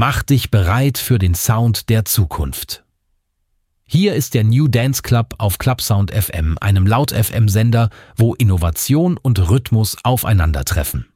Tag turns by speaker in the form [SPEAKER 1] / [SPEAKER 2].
[SPEAKER 1] Mach dich bereit für den Sound der Zukunft. Hier ist der New Dance Club auf Clubsound FM, einem Laut-FM-Sender, wo Innovation und Rhythmus aufeinandertreffen.